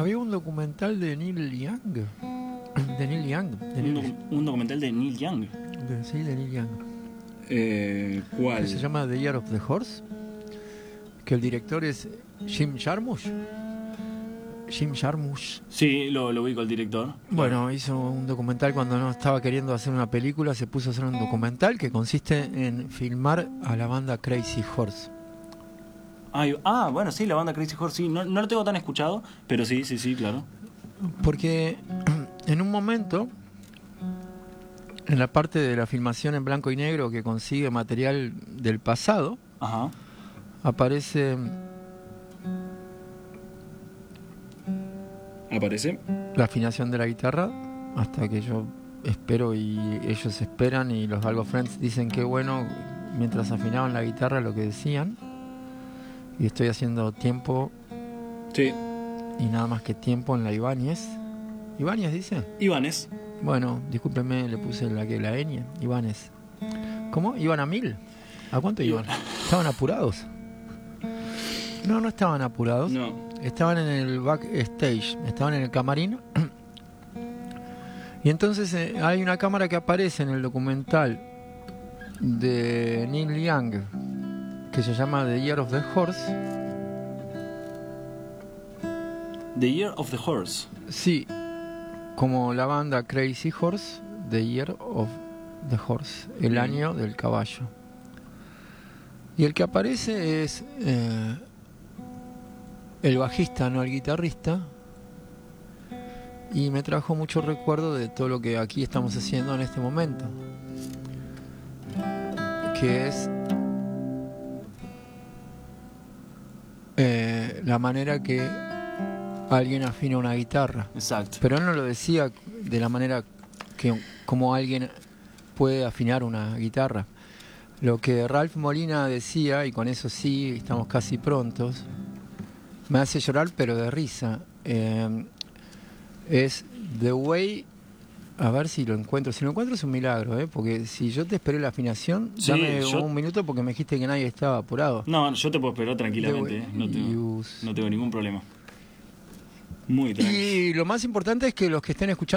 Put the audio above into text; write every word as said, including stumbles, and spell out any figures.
Había un documental de Neil Young. De Neil Young. De Un, Neil, docu- un documental de Neil Young. de, sí, de Neil Young. Eh, ¿Cuál? Que se llama The Year of the Horse. Que el director es Jim Jarmusch. Jim Jarmusch. Sí, lo, lo ubico al director. Bueno, hizo un documental cuando no estaba queriendo hacer una película, se puso a hacer un documental que consiste en filmar a la banda Crazy Horse. Ay, ah, bueno, sí, la banda Crazy Horse, sí. No, no lo tengo tan escuchado, pero sí, sí, sí, claro. Porque en un momento, en la parte de la filmación en blanco y negro que consigue material del pasado, Ajá. aparece ¿Aparece? la afinación de la guitarra hasta que yo espero y ellos esperan y los Galgo Friends dicen que bueno mientras afinaban la guitarra lo que decían, y estoy haciendo tiempo Sí. y nada más que tiempo en la Ibáñez. ¿Ibáñez dice? Ivanes. Bueno, discúlpeme, le puse la que la ñ. Ibáñez. ¿Cómo? ¿Iban a mil? ¿A cuánto iban? ¿Estaban apurados? No, no estaban apurados. No. Estaban en el backstage, estaban en el camarín. Y entonces eh, hay una cámara que aparece en el documental de Neil Young que se llama The Year of the Horse. The Year of the Horse. Sí, como la banda Crazy Horse, The Year of the Horse, el Bien. año del caballo. Y el que aparece es eh, el bajista, no el guitarrista. Y me trajo mucho recuerdo de todo lo que aquí estamos haciendo en este momento, que es eh, la manera que alguien afina una guitarra. Exacto. Pero él no lo decía de la manera que como alguien puede afinar una guitarra. Lo que Ralph Molina decía, y con eso sí, estamos casi prontos, me hace llorar pero de risa, eh, es The Way, a ver si lo encuentro, si lo encuentro es un milagro, ¿eh? Porque si yo te esperé la afinación, Sí, dame yo- un minuto porque me dijiste que nadie estaba apurado. No, yo te puedo esperar tranquilamente, The eh. Way no, tengo, Use. no tengo ningún problema. Muy tranquilo. Y lo más importante es que los que estén escuchando